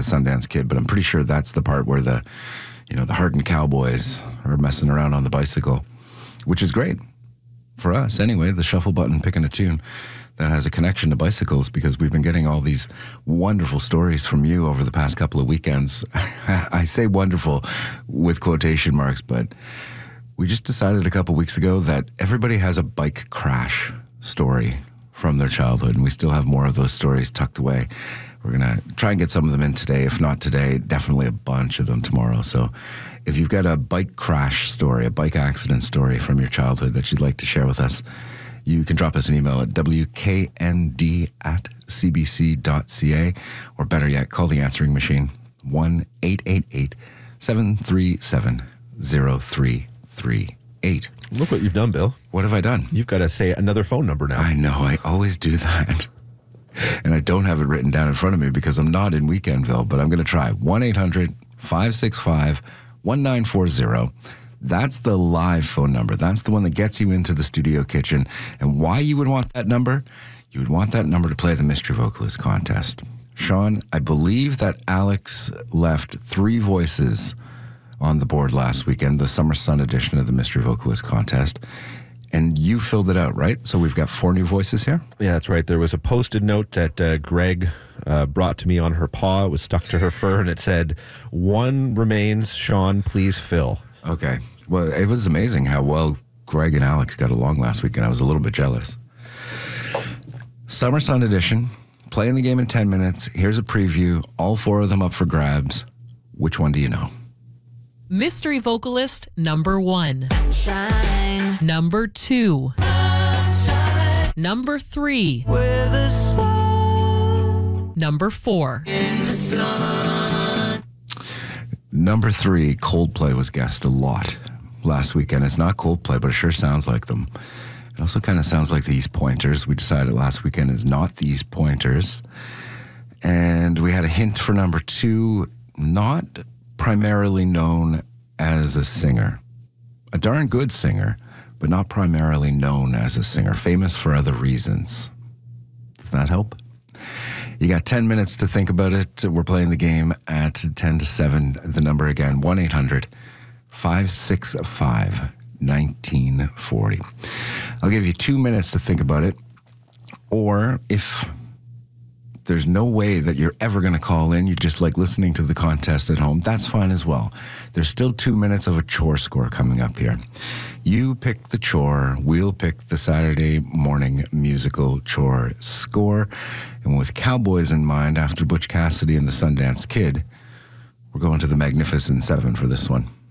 Sundance Kid, but I'm pretty sure that's the part where the hardened cowboys are messing around on the bicycle, which is great for us anyway. The shuffle button picking a tune that has a connection to bicycles, because we've been getting all these wonderful stories from you over the past couple of weekends. I say wonderful with quotation marks, but we just decided a couple weeks ago that everybody has a bike crash story from their childhood, and we still have more of those stories tucked away. We're going to try and get some of them in today. If not today, definitely a bunch of them tomorrow. So if you've got a bike crash story, a bike accident story from your childhood that you'd like to share with us, you can drop us an email at wknd@cbc.ca, or better yet, call the answering machine, 1-888-737-0338. Look what you've done, Bill. What have I done? You've got to say another phone number now. I know, I always do that. And I don't have it written down in front of me because I'm not in Weekendville, but I'm going to try. 1-800-565-1940. That's the live phone number. That's the one that gets you into the studio kitchen. And why you would want that number? You would want that number to play the Mystery Vocalist contest. Sean, I believe that Alex left 3 voices on the board last weekend, the Summer Sun edition of the Mystery Vocalist contest. And you filled it out, right? So we've got 4 new voices here? Yeah, that's right. There was a posted note that Greg brought to me on her paw. It was stuck to her fur, and it said, 1 remains, Sean, please fill. Okay. Well, it was amazing how well Greg and Alex got along last weekend. I was a little bit jealous. Summer Sun edition, playing the game in 10 minutes. Here's a preview. All 4 of them up for grabs. Which one do you know? Mystery Vocalist number 1. Shine. Number 2. Shine. Number 3. Where the sun. Number 4. In the sun. Number 3, Coldplay was guessed a lot last weekend. It's not Coldplay, but it sure sounds like them. It also kind of sounds like the East Pointers. We decided last weekend is not the East Pointers. And we had a hint for number 2, not primarily known as a singer. A darn good singer, but not primarily known as a singer. Famous for other reasons. Does that help? You got 10 minutes to think about it. We're playing the game at 10 to 7. The number again, 1-800-565-1940. I'll give you 2 minutes to think about it. Or if there's no way that you're ever going to call in, you just like listening to the contest at home, that's fine as well. There's still 2 minutes of a chore score coming up here. You pick the chore, we'll pick the Saturday morning musical chore score. And with Cowboys in mind, after Butch Cassidy and the Sundance Kid, we're going to the Magnificent Seven for this one.